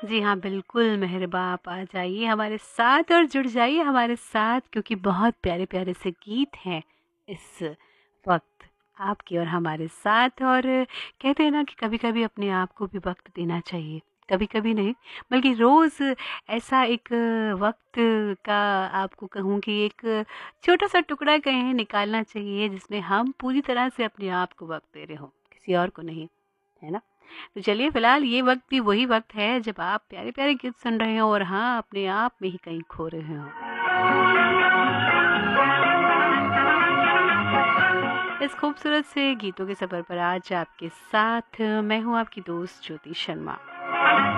जी हाँ, बिल्कुल मेहरबा आप आ जाइए हमारे साथ और जुड़ जाइए हमारे साथ, क्योंकि बहुत प्यारे-प्यारे से गीत हैं इस वक़्त आपके और हमारे साथ। और कहते हैं ना कि कभी-कभी अपने आप को भी वक़्त देना चाहिए। कभी-कभी नहीं, बल्कि रोज़ ऐसा एक वक़्त का आपको कहूँ कि एक छोटा-सा टुकड़ा कहें निकालना चाहिए जिसमें हम पूरी तरह से अपने आप को वक़्त दे रहे हों, किसी और को नहीं। है ना? तो चलिए फ़िलहाल ये वक़्त भी वही वक़्त है जब आप प्यारे-प्यारे गीत सुन रहे हो और हाँ, अपने आप में ही कहीं खो रहे हो। इस खूबसूरत से गीतों के सफ़र पर आज आपके साथ मैं हूँ आपकी दोस्त ज्योति शर्मा।